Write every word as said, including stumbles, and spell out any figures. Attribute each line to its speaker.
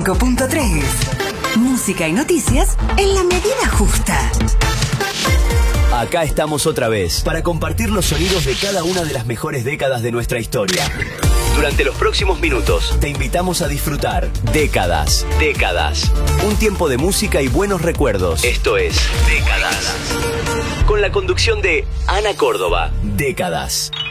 Speaker 1: cinco punto tres. Música y noticias en la medida justa.
Speaker 2: Acá estamos otra vez para compartir los sonidos de cada una de las mejores décadas de nuestra historia. Durante los próximos minutos te invitamos a disfrutar Décadas, Décadas. Un tiempo de música y buenos recuerdos. Esto es Décadas. Con la conducción de Ana Córdoba. Décadas.